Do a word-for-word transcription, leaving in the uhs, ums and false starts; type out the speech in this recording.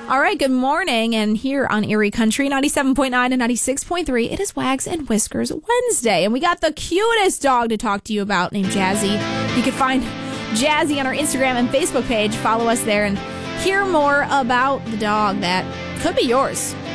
All right, good morning. And here on Erie Country, ninety-seven point nine and ninety-six point three, it is Wags and Whiskers Wednesday. And we got the cutest dog to talk to you about named Jazzy. You can find Jazzy on our Instagram and Facebook page. Follow us there and hear more about the dog that could be yours.